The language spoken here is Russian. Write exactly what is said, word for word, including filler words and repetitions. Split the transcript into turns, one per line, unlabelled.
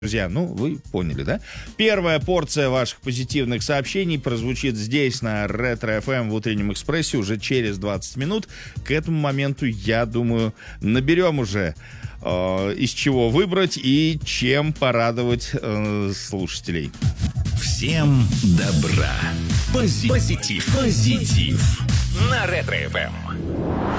Друзья, ну, вы поняли, да? Первая порция ваших позитивных сообщений прозвучит здесь, на Ретро-эф эм в утреннем экспрессе уже через двадцать минут. К этому моменту, я думаю, наберем уже э, из чего выбрать и чем порадовать э, слушателей.
Всем добра. Пози- Позитив. Позитив. На Ретро-эф эм.